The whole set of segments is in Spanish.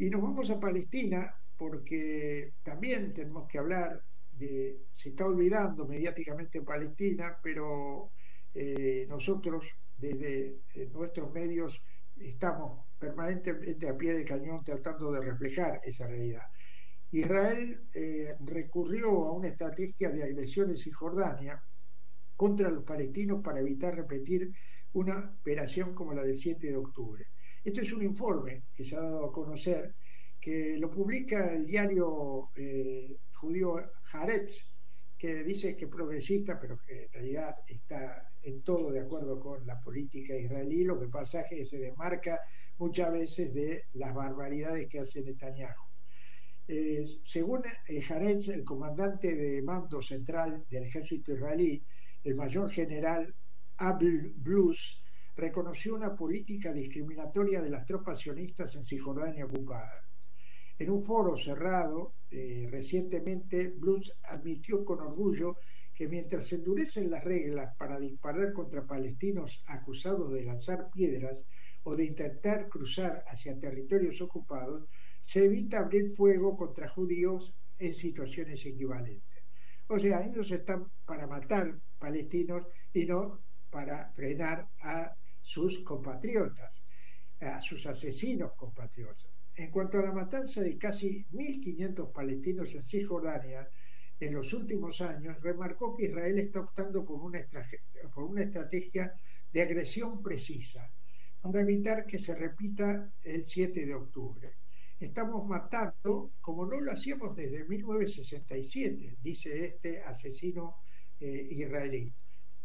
Y nos vamos a Palestina porque también tenemos que hablar se está olvidando mediáticamente Palestina, pero nosotros desde nuestros medios estamos permanentemente a pie de cañón tratando de reflejar esa realidad. Israel recurrió a una estrategia de agresión en Cisjordania contra los palestinos para evitar repetir una operación como la del 7 de octubre. Esto es un informe que se ha dado a conocer, que lo publica el diario judío Haaretz, que dice que es progresista, pero que en realidad está en todo de acuerdo con la política israelí. Lo que pasa es que se desmarca muchas veces de las barbaridades que hace Netanyahu. Según Haaretz, el comandante de mando central del ejército israelí, el mayor general Abel Blus, reconoció una política discriminatoria de las tropas sionistas en Cisjordania ocupada. En un foro cerrado recientemente, Blus admitió con orgullo que mientras se endurecen las reglas para disparar contra palestinos acusados de lanzar piedras o de intentar cruzar hacia territorios ocupados, se evita abrir fuego contra judíos en situaciones equivalentes. O sea, ellos están para matar palestinos y no para frenar a sus compatriotas, a sus asesinos compatriotas. En cuanto a la matanza de casi 1.500 palestinos en Cisjordania en los últimos años, remarcó que Israel está optando por una estrategia de agresión precisa para evitar que se repita el 7 de octubre. Estamos matando como no lo hacíamos desde 1967, dice este asesino israelí.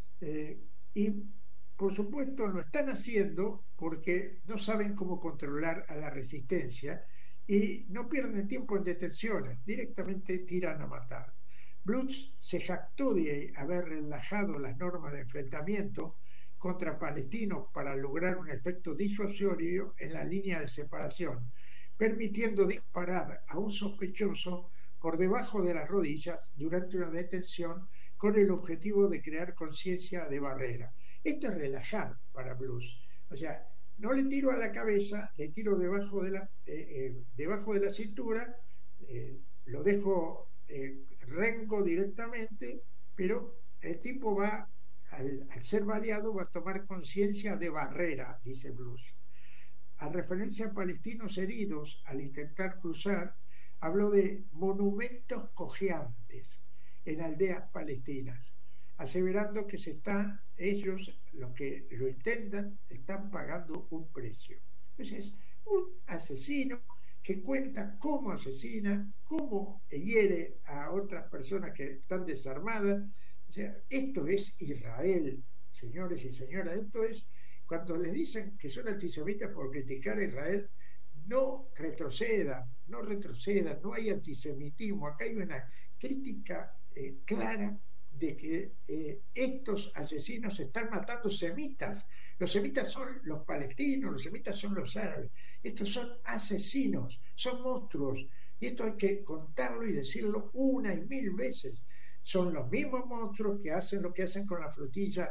Y por supuesto lo están haciendo porque no saben cómo controlar a la resistencia y no pierden tiempo en detenciones, directamente tiran a matar. Blutz se jactó de haber relajado las normas de enfrentamiento contra palestinos para lograr un efecto disuasorio en la línea de separación, permitiendo disparar a un sospechoso por debajo de las rodillas durante una detención con el objetivo de crear conciencia de barrera. Esto es relajar para Blus. O sea, no le tiro a la cabeza, le tiro debajo de la cintura, lo dejo rengo directamente, pero el tipo va, al ser baleado, va a tomar conciencia de barrera, dice Blus. A referencia a palestinos heridos al intentar cruzar, habló de monumentos cojeantes en aldeas palestinas, aseverando que ellos, los que lo intentan, están pagando un precio. Entonces, un asesino que cuenta cómo asesina, cómo hiere a otras personas que están desarmadas. O sea, esto es Israel, señores y señoras, esto es cuando les dicen que son antisemitas por criticar a Israel. No retrocedan, no retrocedan, no hay antisemitismo, acá hay una crítica clara de que estos asesinos están matando semitas. Los semitas son los palestinos, los semitas son los árabes. Estos son asesinos, son monstruos. Y esto hay que contarlo y decirlo una y mil veces. Son los mismos monstruos que hacen lo que hacen con la flotilla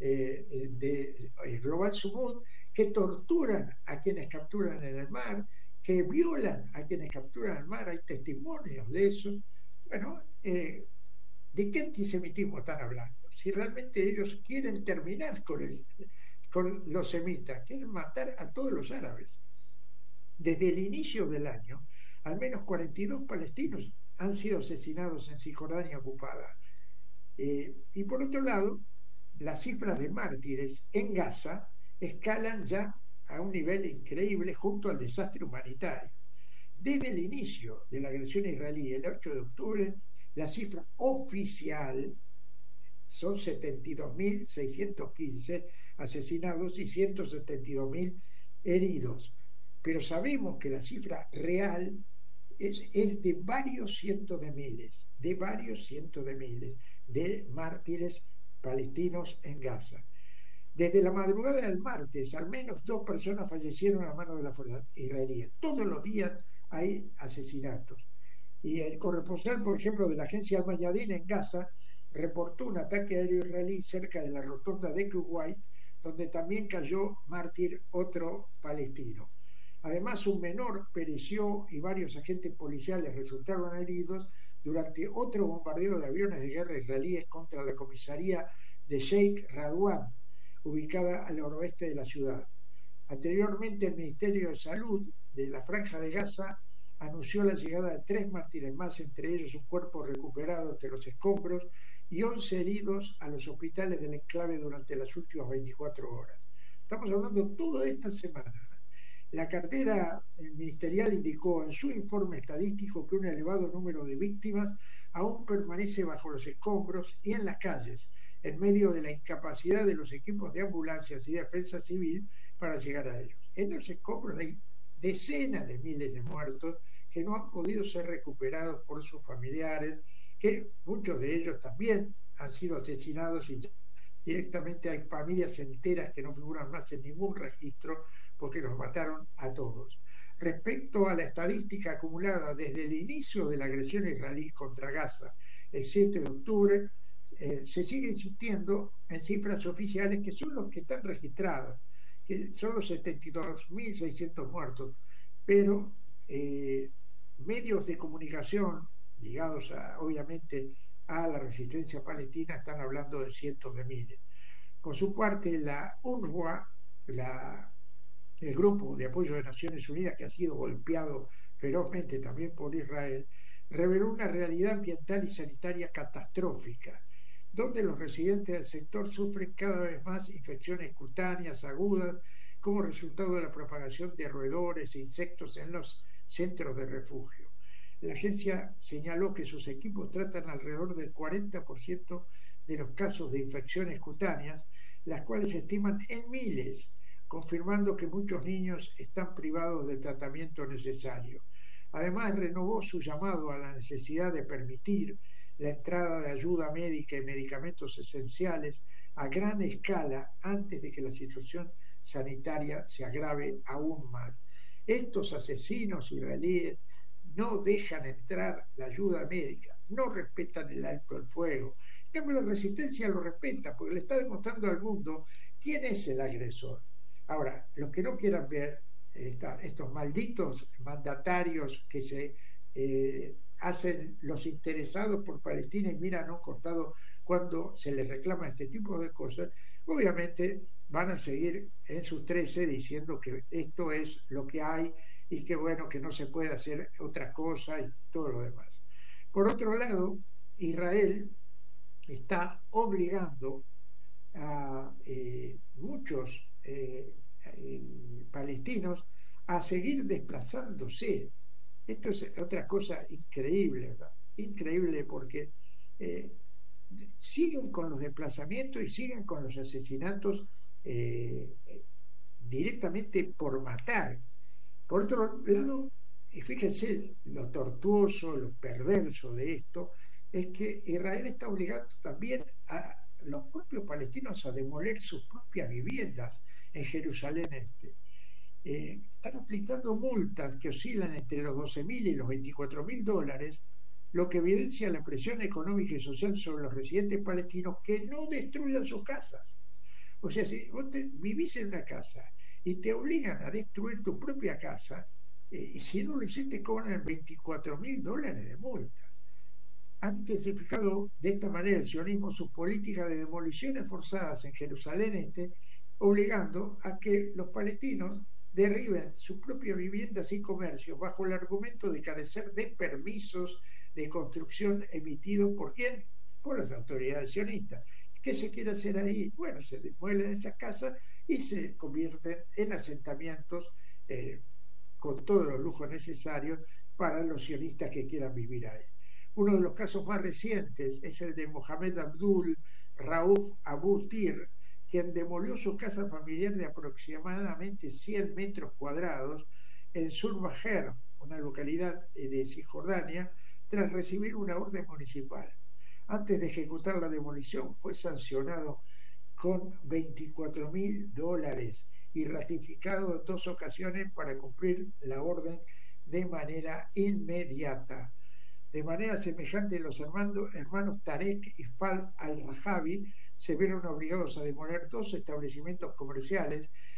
de Global Sumud, que torturan a quienes capturan en el mar, que violan a quienes capturan en el mar. Hay testimonios de eso. Bueno, ¿de qué antisemitismo están hablando? Si realmente ellos quieren terminar con los semitas, quieren matar a todos los árabes. Desde el inicio del año, al menos 42 palestinos han sido asesinados en Cisjordania ocupada. Y por otro lado, las cifras de mártires en Gaza escalan ya a un nivel increíble junto al desastre humanitario. Desde el inicio de la agresión israelí, el 8 de octubre, la cifra oficial son 72.615 asesinados y 172.000 heridos. Pero sabemos que la cifra real es de varios cientos de miles, de mártires palestinos en Gaza. Desde la madrugada del martes, al menos 2 personas fallecieron a manos de la fuerza israelí. Todos los días hay asesinatos. Y el corresponsal, por ejemplo, de la agencia Al-Mayadin en Gaza, reportó un ataque aéreo israelí cerca de la rotonda de Kuwait, donde también cayó mártir otro palestino. Además, un menor pereció y varios agentes policiales resultaron heridos durante otro bombardeo de aviones de guerra israelíes contra la comisaría de Sheikh Radwan, ubicada al noroeste de la ciudad. Anteriormente, el Ministerio de Salud de la Franja de Gaza anunció la llegada de 3 mártires más, entre ellos un cuerpo recuperado entre los escombros y 11 heridos a los hospitales del enclave durante las últimas 24 horas. Estamos hablando toda esta semana. La cartera ministerial indicó en su informe estadístico que un elevado número de víctimas aún permanece bajo los escombros y en las calles, en medio de la incapacidad de los equipos de ambulancias y defensa civil para llegar a ellos. En los escombros hay decenas de miles de muertos que no han podido ser recuperados por sus familiares, que muchos de ellos también han sido asesinados y directamente hay familias enteras que no figuran más en ningún registro porque los mataron a todos. Respecto a la estadística acumulada desde el inicio de la agresión israelí contra Gaza, el 7 de octubre, se sigue insistiendo en cifras oficiales que son los que están registrados, que son los 72.600 muertos, pero medios de comunicación ligados obviamente a la resistencia palestina están hablando de cientos de miles. Por su parte, la UNRWA, el Grupo de Apoyo de Naciones Unidas, que ha sido golpeado ferozmente también por Israel, reveló una realidad ambiental y sanitaria catastrófica, donde los residentes del sector sufren cada vez más infecciones cutáneas agudas como resultado de la propagación de roedores e insectos en los centros de refugio. La agencia señaló que sus equipos tratan alrededor del 40% de los casos de infecciones cutáneas, las cuales se estiman en miles, confirmando que muchos niños están privados del tratamiento necesario. Además, renovó su llamado a la necesidad de permitir la entrada de ayuda médica y medicamentos esenciales a gran escala antes de que la situación sanitaria se agrave aún más. Estos asesinos israelíes no dejan entrar la ayuda médica, no respetan el alto el fuego. En cambio, la resistencia lo respeta porque le está demostrando al mundo quién es el agresor. Ahora, los que no quieran ver estos malditos mandatarios que se hacen los interesados por Palestina y miran a un costado cuando se les reclama este tipo de cosas, obviamente van a seguir en sus 13 diciendo que esto es lo que hay y que bueno, que no se puede hacer otra cosa y todo lo demás. Por otro lado, Israel está obligando a muchos palestinos a seguir desplazándose. Esto es otra cosa increíble, ¿verdad? Increíble porque siguen con los desplazamientos y siguen con los asesinatos directamente por matar. Por otro lado, y fíjense lo tortuoso, lo perverso de esto, es que Israel está obligando también a los propios palestinos a demoler sus propias viviendas en Jerusalén Este. Están aplicando multas que oscilan entre los 12.000 y los 24.000 dólares, lo que evidencia la presión económica y social sobre los residentes palestinos que no destruyan sus casas. O sea, si vos vivís en una casa y te obligan a destruir tu propia casa, y si no lo hiciste cobran 24.000 dólares de multa. Han intensificado de esta manera el sionismo sus políticas de demoliciones forzadas en Jerusalén Este, obligando a que los palestinos derriben sus propias viviendas y comercios bajo el argumento de carecer de permisos de construcción emitidos ¿por quién? Por las autoridades sionistas. ¿Qué se quiere hacer ahí? Bueno, se demuelen esas casas y se convierten en asentamientos con todos los lujos necesarios para los sionistas que quieran vivir ahí. Uno de los casos más recientes es el de Mohamed Abdul Rauf Abu Tir, quien demolió su casa familiar de aproximadamente 100 metros cuadrados en Surbajer, una localidad de Cisjordania, tras recibir una orden municipal. Antes de ejecutar la demolición, fue sancionado con 24.000 dólares y ratificado en 2 ocasiones para cumplir la orden de manera inmediata. De manera semejante, los hermanos Tarek y Fal al-Rajavi se vieron obligados a demoler 2 establecimientos comerciales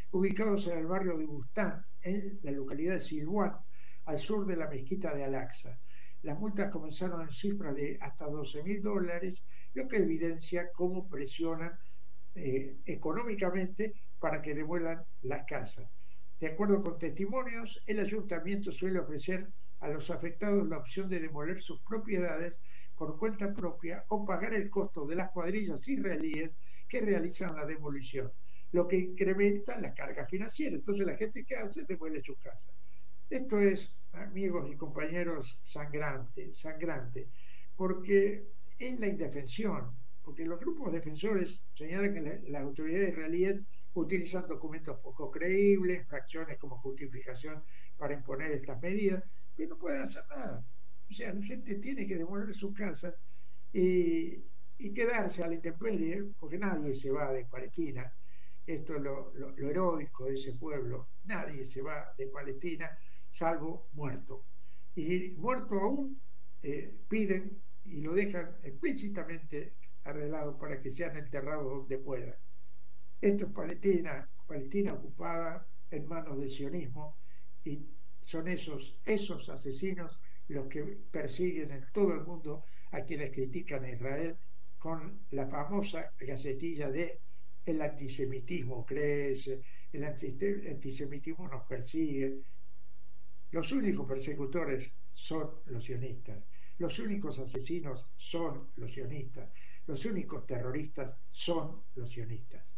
ubicados en el barrio de Bustán, en la localidad de Silwan, al sur de la mezquita de Al-Aqsa. Las multas comenzaron en cifras de hasta $12.000, lo que evidencia cómo presionan económicamente para que devuelvan las casas. De acuerdo con testimonios, el ayuntamiento suele ofrecer a los afectados la opción de demoler sus propiedades por cuenta propia o pagar el costo de las cuadrillas israelíes que realizan la demolición, lo que incrementa la carga financiera. Entonces la gente que hace devuelve su casa. Esto es, amigos y compañeros, sangrante, sangrante, porque es la indefensión, porque los grupos defensores señalan que las autoridades israelíes utilizan documentos poco creíbles, fracciones como justificación para imponer estas medidas, pero no pueden hacer nada. O sea, la gente tiene que demoler su casa y quedarse a la intemperie, porque nadie se va de Palestina. Esto es lo heroico de ese pueblo. Nadie se va de Palestina salvo muerto. Y muerto aún piden y lo dejan explícitamente arreglado para que sean enterrados donde puedan. Esto es Palestina, Palestina ocupada en manos del sionismo, y son esos asesinos los que persiguen en todo el mundo a quienes critican a Israel con la famosa gacetilla de el antisemitismo crece, el antisemitismo nos persigue. Los únicos persecutores son los sionistas, los únicos asesinos son los sionistas, los únicos terroristas son los sionistas.